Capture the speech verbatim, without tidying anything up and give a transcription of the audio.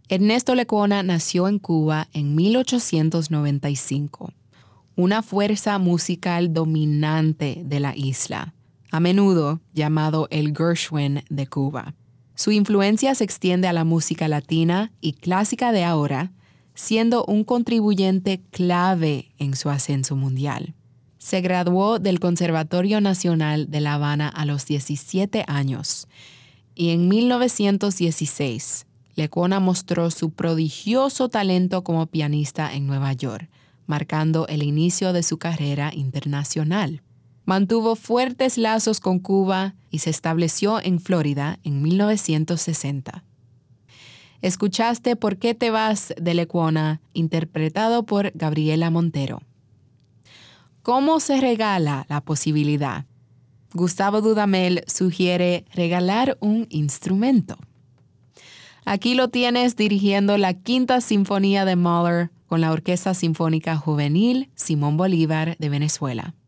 Ernesto Lecuona nació en Cuba en mil ochocientos noventa y cinco, una fuerza musical dominante de la isla, a menudo llamado el Gershwin de Cuba. Su influencia se extiende a la música latina y clásica de ahora, siendo un contribuyente clave en su ascenso mundial. Se graduó del Conservatorio Nacional de La Habana a los diecisiete años y en mil novecientos dieciséis Lecuona mostró su prodigioso talento como pianista en Nueva York, marcando el inicio de su carrera internacional. Mantuvo fuertes lazos con Cuba y se estableció en Florida en mil novecientos sesenta. Escuchaste ¿Por qué te vas? De Lecuona, interpretado por Gabriela Montero. ¿Cómo se regala la posibilidad? Gustavo Dudamel sugiere regalar un instrumento. Aquí lo tienes dirigiendo la Quinta Sinfonía de Mahler con la Orquesta Sinfónica Juvenil Simón Bolívar de Venezuela.